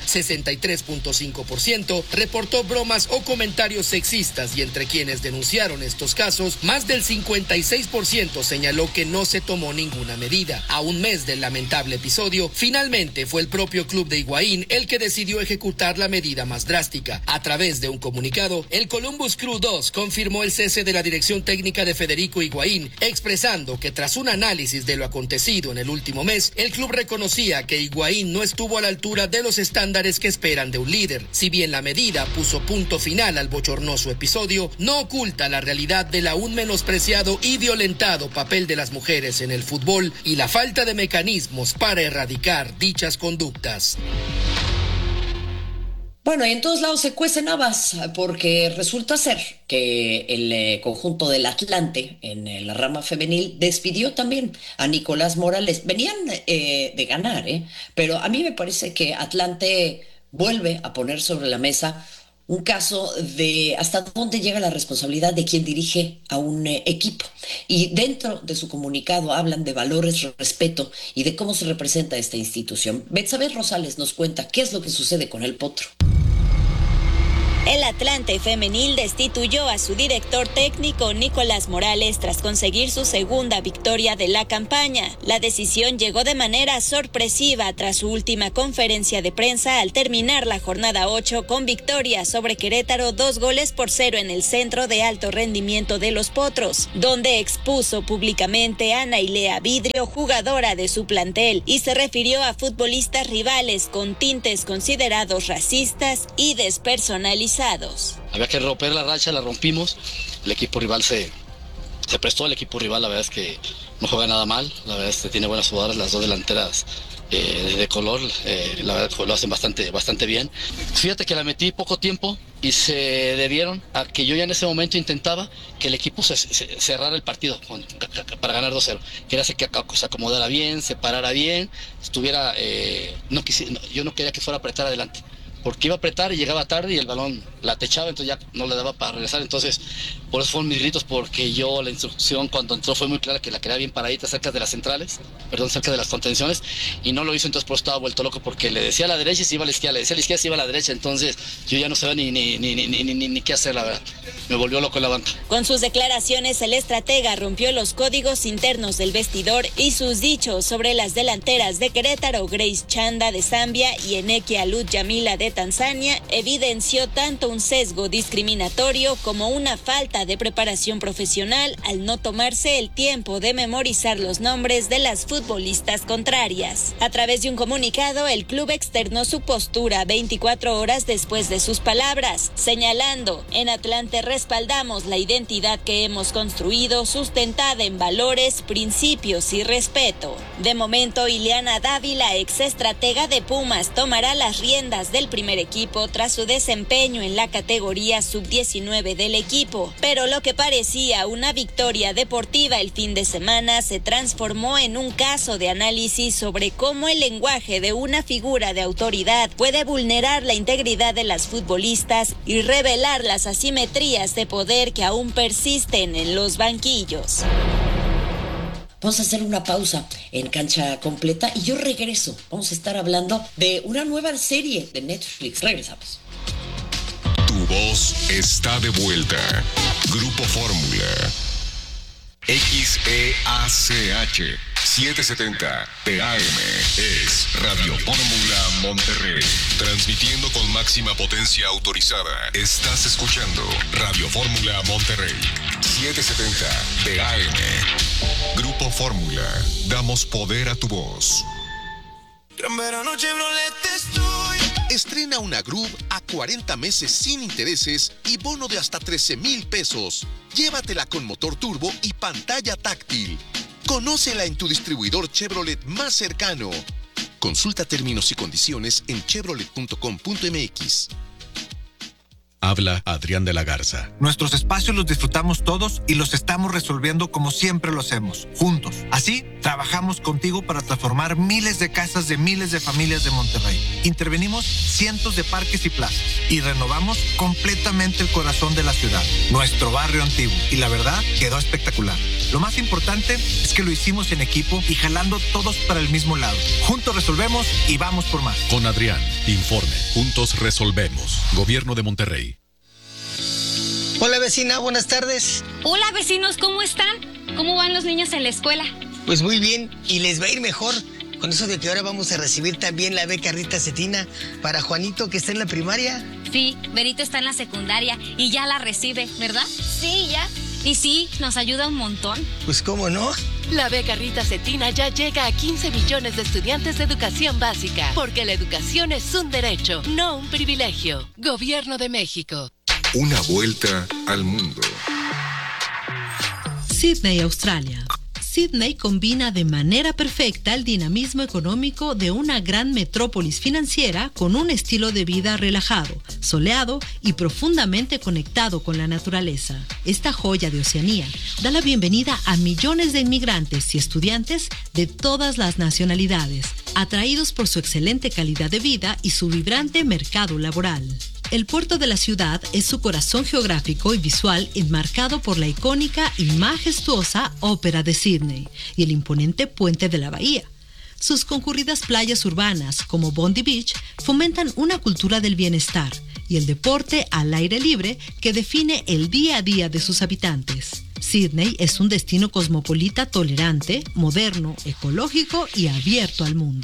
63.5% reportó bromas o comentarios sexistas, y entre quienes denunciaron estos casos, más del 56% señaló que no se tomó ninguna medida. A un mes del lamentable episodio, finalmente fue el propio club de Higuaín el que decidió ejecutar la medida más drástica. A través de un comunicado, el Columbus Crew 2 confirmó el cese de la dirección técnica de Federico Higuaín, expresando que tras un análisis de lo acontecido en el último mes, el club reconocía que Higuaín no estuvo a la altura de los estándares que esperan de un líder. Si bien la medida puso punto final al bochornoso episodio, no oculta la realidad del aún menospreciado y violentado papel de las mujeres en el fútbol y la falta de mecanismos para erradicar dichas conductas. Bueno, y en todos lados se cuecen habas, porque resulta ser que el conjunto del Atlante en la rama femenil despidió también a Nicolás Morales. Venían de ganar, pero a mí me parece que Atlante vuelve a poner sobre la mesa un caso de hasta dónde llega la responsabilidad de quien dirige a un equipo. Y dentro de su comunicado hablan de valores, respeto y de cómo se representa esta institución. Betsabe Rosales nos cuenta qué es lo que sucede con el Potro. El Atlante femenil destituyó a su director técnico Nicolás Morales tras conseguir su segunda victoria de la campaña. La decisión llegó de manera sorpresiva tras su última conferencia de prensa al terminar la jornada 8 con victoria sobre Querétaro 2-0 en el Centro de Alto Rendimiento de los Potros, donde expuso públicamente a Nailea Vidrio, jugadora de su plantel, y se refirió a futbolistas rivales con tintes considerados racistas y despersonalizados. Había que romper la racha, la rompimos. El equipo rival se prestó. El equipo rival, la verdad es que no juega nada mal. La verdad es que tiene buenas jugadoras, las 2 delanteras de color. La verdad lo hacen bastante bien. Fíjate que la metí poco tiempo y se debieron a que yo ya en ese momento intentaba que el equipo se cerrara el partido para ganar 2-0. Quería hacer que se acomodara bien, se parara bien, estuviera... yo no quería que fuera a apretar adelante, porque iba a apretar y llegaba tarde y el balón la techaba, entonces ya no le daba para regresar. Entonces, por eso fueron mis gritos, porque yo la instrucción cuando entró fue muy clara que la quería bien paradita cerca de las cerca de las contenciones, y no lo hizo. Entonces por eso estaba vuelto loco, porque le decía a la derecha y se iba a la izquierda, le decía a la izquierda y se iba a la derecha. Entonces yo ya no sabía ni qué hacer, la verdad. Me volvió loco en la banca. Con sus declaraciones, el estratega rompió los códigos internos del vestidor y sus dichos sobre las delanteras de Querétaro, Grace Chanda de Zambia y Enequia Luz Yamila de de Tanzania evidenció tanto un sesgo discriminatorio como una falta de preparación profesional al no tomarse el tiempo de memorizar los nombres de las futbolistas contrarias. A través de un comunicado, el club externó su postura 24 horas después de sus palabras, señalando: en Atlante respaldamos la identidad que hemos construido, sustentada en valores, principios y respeto. De momento, Ileana Dávila, ex estratega de Pumas, tomará las riendas del primer equipo tras su desempeño en la categoría sub-19 del equipo. Pero lo que parecía una victoria deportiva el fin de semana se transformó en un caso de análisis sobre cómo el lenguaje de una figura de autoridad puede vulnerar la integridad de las futbolistas y revelar las asimetrías de poder que aún persisten en los banquillos. Vamos a hacer una pausa en Cancha Completa y yo regreso. Vamos a estar hablando de una nueva serie de Netflix. Regresamos. Tu voz está de vuelta. Grupo Fórmula. XEACH 770 TAM es Radio Fórmula Monterrey. Transmitiendo con máxima potencia autorizada. Estás escuchando Radio Fórmula Monterrey 770 TAM. Grupo Fórmula. Damos poder a tu voz. Gran verano Chevrolet estoy. Estrena una Groove a 40 meses sin intereses y bono de hasta 13,000 pesos. Llévatela con motor turbo y pantalla táctil. Conócela en tu distribuidor Chevrolet más cercano. Consulta términos y condiciones en chevrolet.com.mx. Habla Adrián de la Garza. Nuestros espacios los disfrutamos todos y los estamos resolviendo como siempre lo hacemos, juntos. Así, trabajamos contigo para transformar miles de casas de miles de familias de Monterrey. Intervenimos cientos de parques y plazas y renovamos completamente el corazón de la ciudad, nuestro barrio antiguo. Y la verdad, quedó espectacular. Lo más importante es que lo hicimos en equipo y jalando todos para el mismo lado. Juntos resolvemos y vamos por más. Con Adrián, informe. Juntos resolvemos. Gobierno de Monterrey. Hola vecina, buenas tardes. Hola vecinos, ¿cómo están? ¿Cómo van los niños en la escuela? Pues muy bien, y les va a ir mejor con eso de que ahora vamos a recibir también la beca Rita Cetina para Juanito, que está en la primaria. Sí, Berito está en la secundaria y ya la recibe, ¿verdad? Sí, ya. Y sí, nos ayuda un montón. Pues cómo no. La beca Rita Cetina ya llega a 15 millones de estudiantes de educación básica, porque la educación es un derecho, no un privilegio. Gobierno de México. Una vuelta al mundo. Sydney, Australia. Sydney combina de manera perfecta el dinamismo económico de una gran metrópolis financiera con un estilo de vida relajado, soleado y profundamente conectado con la naturaleza. Esta joya de Oceanía da la bienvenida a millones de inmigrantes y estudiantes de todas las nacionalidades, atraídos por su excelente calidad de vida y su vibrante mercado laboral. El puerto de la ciudad es su corazón geográfico y visual, enmarcado por la icónica y majestuosa Ópera de Sydney y el imponente puente de la bahía. Sus concurridas playas urbanas, como Bondi Beach, fomentan una cultura del bienestar y el deporte al aire libre que define el día a día de sus habitantes. Sydney es un destino cosmopolita tolerante, moderno, ecológico y abierto al mundo.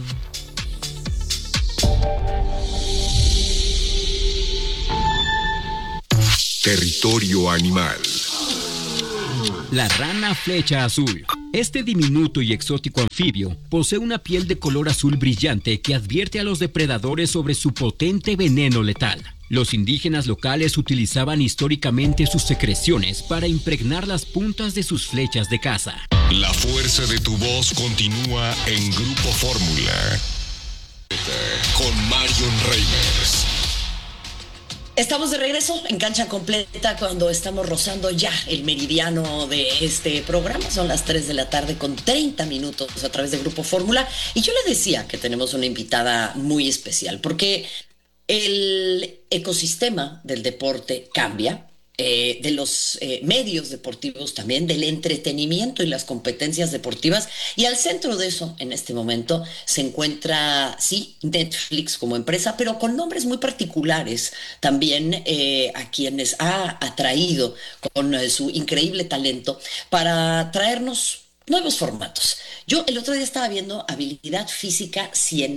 Territorio animal. La rana flecha azul. Este diminuto y exótico anfibio posee una piel de color azul brillante que advierte a los depredadores sobre su potente veneno letal. Los indígenas locales utilizaban históricamente sus secreciones para impregnar las puntas de sus flechas de caza. La fuerza de tu voz continúa en Grupo Fórmula. Con Marion Reimers. Estamos de regreso en Cancha Completa cuando estamos rozando ya el meridiano de este programa. Son las 3 de la tarde con 30 minutos a través de Grupo Fórmula. Y yo le decía que tenemos una invitada muy especial porque el ecosistema del deporte cambia. De los medios deportivos también, del entretenimiento y las competencias deportivas. Y al centro de eso, en este momento, se encuentra, sí, Netflix como empresa, pero con nombres muy particulares también a quienes ha atraído con su increíble talento para traernos nuevos formatos. Yo el otro día estaba viendo Habilidad Física 100,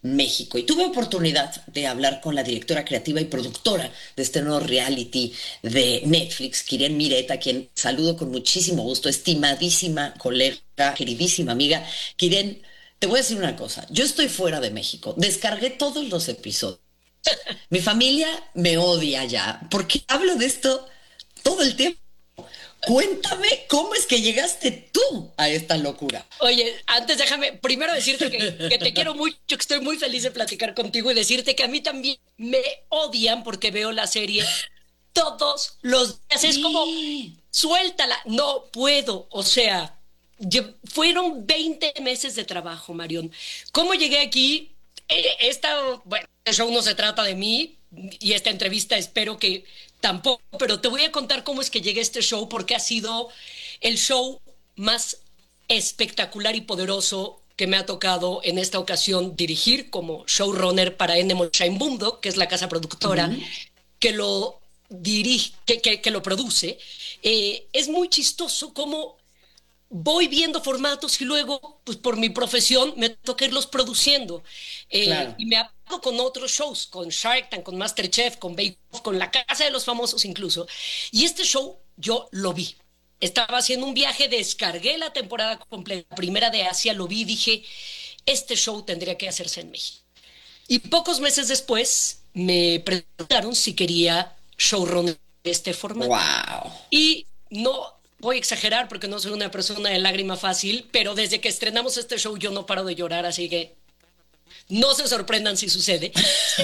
México. Y tuve oportunidad de hablar con la directora creativa y productora de este nuevo reality de Netflix, Kiren Miret, a quien saludo con muchísimo gusto, estimadísima colega, queridísima amiga. Kiren, te voy a decir una cosa, yo estoy fuera de México, descargué todos los episodios. Mi familia me odia ya, porque hablo de esto todo el tiempo. Cuéntame cómo es que llegaste tú a esta locura. Oye, antes déjame primero decirte que te quiero mucho, que estoy muy feliz de platicar contigo y decirte que a mí también me odian porque veo la serie todos los días. Es como, suéltala, no puedo, o sea, fueron 20 meses de trabajo, Marión. ¿Cómo llegué aquí? Bueno, el show no se trata de mí y esta entrevista espero que tampoco, pero te voy a contar cómo es que llegué a este show, porque ha sido el show más espectacular y poderoso que me ha tocado en esta ocasión dirigir como showrunner para Endemol Shine Boomdog, que es la casa productora que lo dirige, que lo produce. Es muy chistoso cómo voy viendo formatos y luego, pues por mi profesión, me toca irlos produciendo. Claro. Y me hago con otros shows, con Shark Tank, con MasterChef, con Bake Off, con La Casa de los Famosos incluso. Y este show yo lo vi. Estaba haciendo un viaje, descargué la temporada completa, primera de Asia, lo vi y dije, este show tendría que hacerse en México. Y pocos meses después me preguntaron si quería showrunner de este formato. ¡Wow! Y no voy a exagerar porque no soy una persona de lágrima fácil, pero desde que estrenamos este show yo no paro de llorar, así que no se sorprendan si sucede.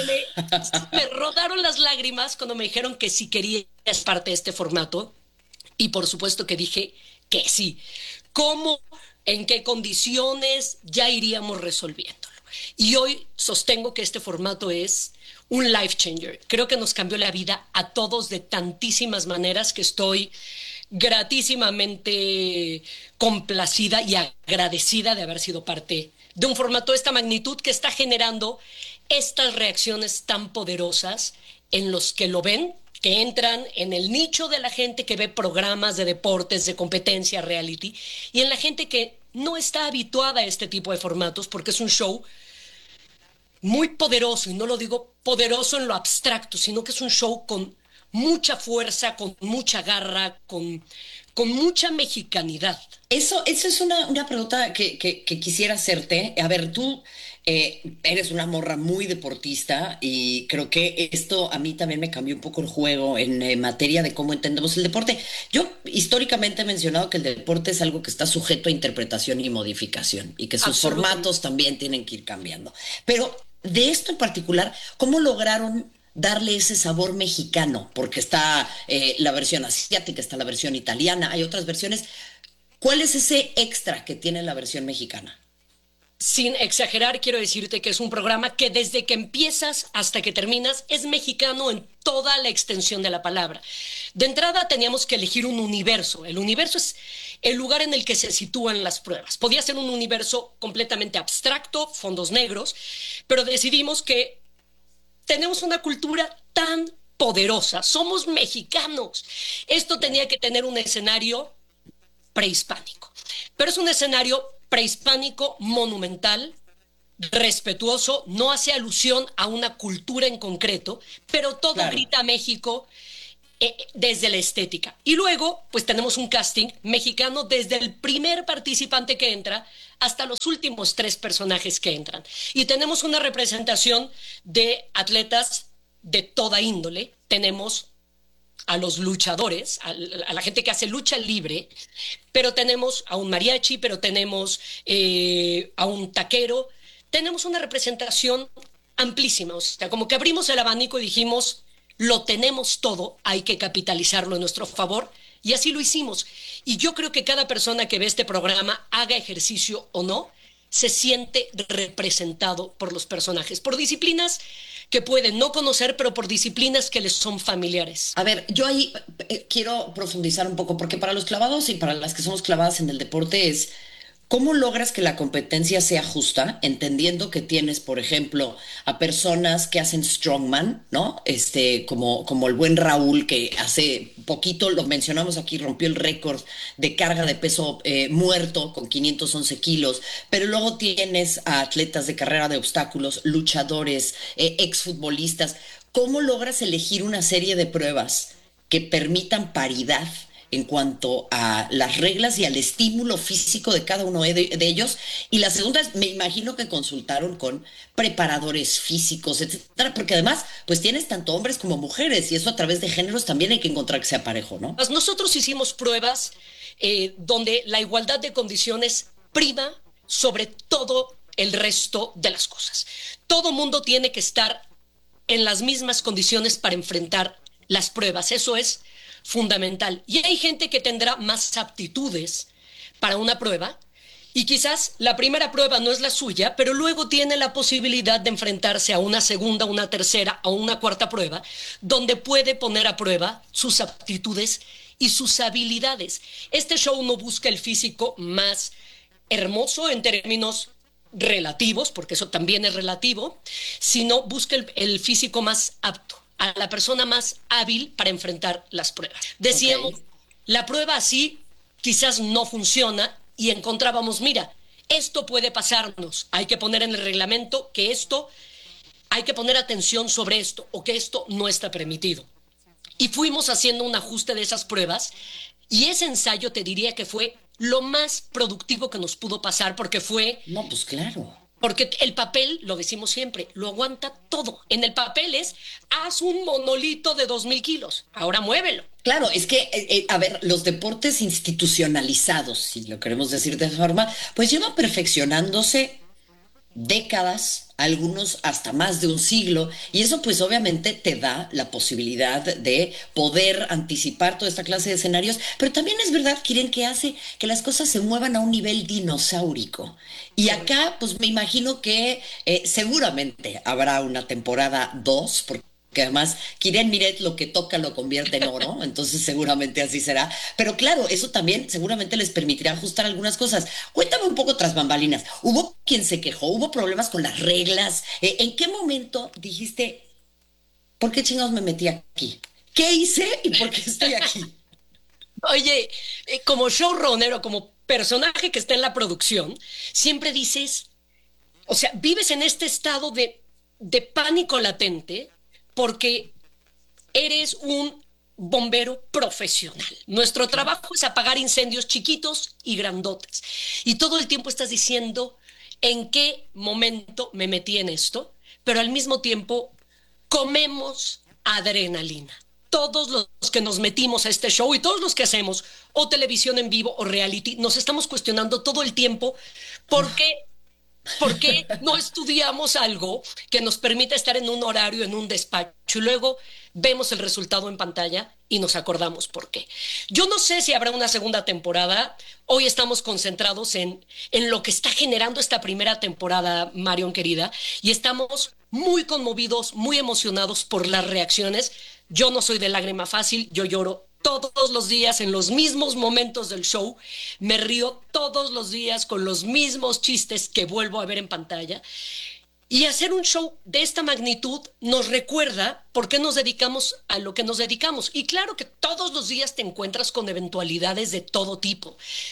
Me rodaron las lágrimas cuando me dijeron que si quería ser parte de este formato, y por supuesto que dije que sí. ¿Cómo? ¿En qué condiciones? Ya iríamos resolviéndolo. Y hoy sostengo que este formato es un life changer. Creo que nos cambió la vida a todos de tantísimas maneras que estoy gratísimamente complacida y agradecida de haber sido parte de un formato de esta magnitud que está generando estas reacciones tan poderosas en los que lo ven, que entran en el nicho de la gente que ve programas de deportes, de competencia, reality, y en la gente que no está habituada a este tipo de formatos porque es un show muy poderoso, y no lo digo poderoso en lo abstracto, sino que es un show con mucha fuerza, con mucha garra, con mucha mexicanidad. Eso es una pregunta que quisiera hacerte. A ver, tú eres una morra muy deportista y creo que esto a mí también me cambió un poco el juego en materia de cómo entendemos el deporte. Yo históricamente he mencionado que el deporte es algo que está sujeto a interpretación y modificación y que sus formatos también tienen que ir cambiando. Pero de esto en particular, ¿cómo lograron darle ese sabor mexicano? Porque está la versión asiática, está la versión italiana, hay otras versiones. ¿Cuál es ese extra que tiene la versión mexicana? Sin exagerar, quiero decirte que es un programa que desde que empiezas hasta que terminas es mexicano en toda la extensión de la palabra. De entrada teníamos que elegir un universo. El universo es el lugar en el que se sitúan las pruebas. Podía ser un universo completamente abstracto, fondos negros, pero decidimos que tenemos una cultura tan poderosa, somos mexicanos. Esto tenía que tener un escenario prehispánico, pero es un escenario prehispánico monumental, respetuoso, no hace alusión a una cultura en concreto, pero todo grita México desde la estética. Y luego, pues tenemos un casting mexicano desde el primer participante que entra hasta los últimos 3 personajes que entran. Y tenemos una representación de atletas de toda índole. Tenemos a los luchadores, a la gente que hace lucha libre, pero tenemos a un mariachi, pero tenemos a un taquero. Tenemos una representación amplísima, o sea, como que abrimos el abanico y dijimos, lo tenemos todo, hay que capitalizarlo en nuestro favor, y así lo hicimos. Y yo creo que cada persona que ve este programa, haga ejercicio o no, se siente representado por los personajes, por disciplinas que pueden no conocer, pero por disciplinas que les son familiares. A ver, yo ahí quiero profundizar un poco, porque para los clavados y para las que somos clavadas en el deporte es ¿Cómo logras que la competencia sea justa? Entendiendo que tienes, por ejemplo, a personas que hacen strongman, ¿no? Como el buen Raúl, que hace poquito, lo mencionamos aquí, rompió el récord de carga de peso muerto con 511 kilos. Pero luego tienes a atletas de carrera de obstáculos, luchadores, exfutbolistas. ¿Cómo logras elegir una serie de pruebas que permitan paridad en cuanto a las reglas y al estímulo físico de cada uno de ellos? Y la segunda es, me imagino que consultaron con preparadores físicos, etcétera, porque además, pues tienes tanto hombres como mujeres, y eso a través de géneros también hay que encontrar que sea parejo, ¿no? Nosotros hicimos pruebas donde la igualdad de condiciones prima sobre todo el resto de las cosas. Todo mundo tiene que estar en las mismas condiciones para enfrentar las pruebas. Eso es fundamental. Y hay gente que tendrá más aptitudes para una prueba y quizás la primera prueba no es la suya, pero luego tiene la posibilidad de enfrentarse a una segunda, una tercera o una cuarta prueba, donde puede poner a prueba sus aptitudes y sus habilidades. Este show no busca el físico más hermoso en términos relativos, porque eso también es relativo, sino busca el físico más apto, a la persona más hábil para enfrentar las pruebas. Decíamos, la prueba así quizás no funciona y encontrábamos, mira, esto puede pasarnos, hay que poner en el reglamento que esto, hay que poner atención sobre esto o que esto no está permitido. Y fuimos haciendo un ajuste de esas pruebas y ese ensayo te diría que fue lo más productivo que nos pudo pasar porque fue... No, pues claro. Porque el papel, lo decimos siempre, lo aguanta todo. En el papel es, haz un monolito de 2,000 kilos, ahora muévelo. Claro, es que, a ver, los deportes institucionalizados, si lo queremos decir de esa forma, pues llevan perfeccionándose décadas, algunos hasta más de un siglo, y eso pues obviamente te da la posibilidad de poder anticipar toda esta clase de escenarios, pero también es verdad, Kiren, que hace que las cosas se muevan a un nivel dinosaurico. Y acá pues me imagino que seguramente habrá una temporada 2, porque además Kiren Miret lo que toca lo convierte en oro, entonces seguramente así será. Pero claro, eso también seguramente les permitirá ajustar algunas cosas. Cuéntame un poco tras bambalinas. ¿Hubo quien se quejó? ¿Hubo problemas con las reglas? ¿En qué momento dijiste, por qué chingados me metí aquí? ¿Qué hice y por qué estoy aquí? Oye, como showrunner o como personaje que está en la producción, siempre dices, o sea, vives en este estado de pánico latente, porque eres un bombero profesional. Nuestro trabajo es apagar incendios chiquitos y grandotes. Y todo el tiempo estás diciendo en qué momento me metí en esto, pero al mismo tiempo comemos adrenalina. Todos los que nos metimos a este show y todos los que hacemos o televisión en vivo o reality, nos estamos cuestionando todo el tiempo ¿por qué no estudiamos algo que nos permita estar en un horario, en un despacho, y luego vemos el resultado en pantalla y nos acordamos por qué? Yo no sé si habrá una segunda temporada. Hoy estamos concentrados en lo que está generando esta primera temporada, Marion querida, y estamos muy conmovidos, muy emocionados por las reacciones. Yo no soy de lágrima fácil, yo lloro todos los días en los mismos momentos del show, me río todos los días con los mismos chistes que vuelvo a ver en pantalla. Y hacer un show de esta magnitud nos recuerda por qué nos dedicamos a lo que nos dedicamos. Y claro que todos los días te encuentras con eventualidades de todo tipo.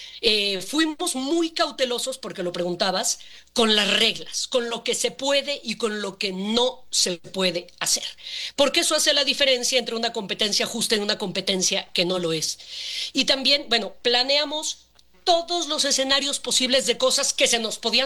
Fuimos muy cautelosos, porque lo preguntabas, con las reglas, con lo que se puede y con lo que no se puede hacer. Porque eso hace la diferencia entre una competencia justa y una competencia que no lo es. Y también, bueno, planeamos todos los escenarios posibles de cosas que se nos podían